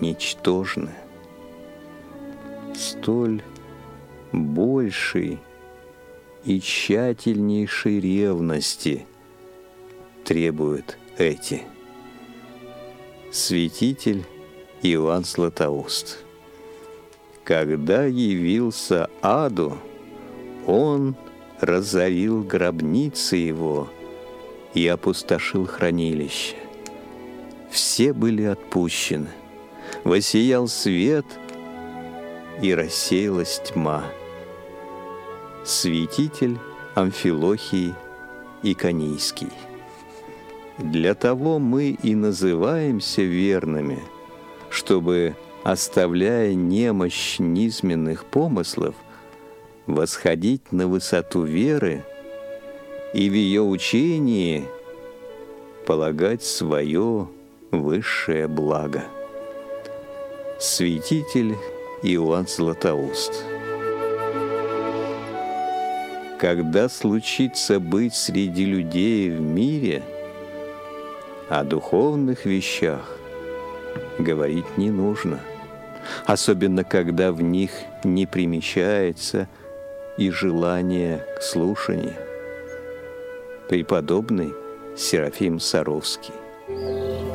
ничтожны. Столь большей и тщательнейшей ревности требуют эти. Святитель Иоанн Златоуст. Когда явился аду, он разорил гробницы его и опустошил хранилище. Все были отпущены, воссиял свет, и рассеялась тьма. Святитель Амфилохий Иконийский. Для того мы и называемся верными, чтобы, оставляя немощь низменных помыслов, восходить на высоту веры и в ее учении полагать свое высшее благо. Святитель Иоанн Златоуст. Когда случится быть среди людей в мире, о духовных вещах говорить не нужно, особенно когда в них не примечается и желание к слушанию. Преподобный Серафим Саровский.